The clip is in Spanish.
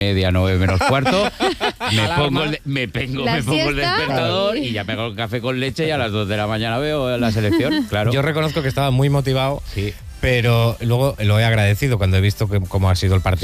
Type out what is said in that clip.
media, 9 menos cuarto, Alarma. me pongo ¿La el siesta? despertador y ya me hago el café con leche y a las 2 de la mañana veo la selección, claro. Yo reconozco que estaba muy motivado, Sí. pero luego lo he agradecido cuando he visto cómo ha sido el partido.